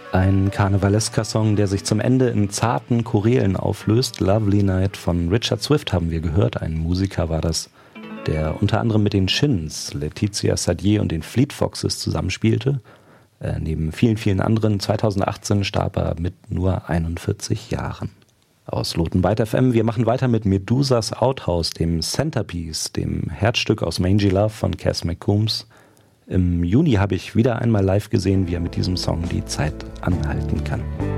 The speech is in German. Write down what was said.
Ein karnevalesker Song, der sich zum Ende in zarten Chorälen auflöst. Lovely Night von Richard Swift haben wir gehört. Ein Musiker war das, der unter anderem mit den Shins, Laetitia Sadier und den Fleet Foxes zusammenspielte. Neben vielen, vielen anderen. 2018 starb er mit nur 41 Jahren. Aus Lotenbyte FM. Wir machen weiter mit Medusas Outhouse, dem Centerpiece, dem Herzstück aus Mangy Love von Cass McCombs. Im Juni habe ich wieder einmal live gesehen, wie er mit diesem Song die Zeit anhalten kann.